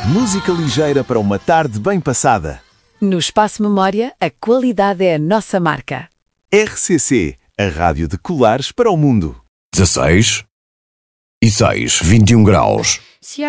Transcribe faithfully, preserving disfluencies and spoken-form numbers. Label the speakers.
Speaker 1: Música ligeira para uma tarde bem passada.
Speaker 2: No Espaço Memória, a qualidade é a nossa marca.
Speaker 1: R C C, a rádio de Colares para o mundo.
Speaker 3: dezasseis e seis, vinte e um graus.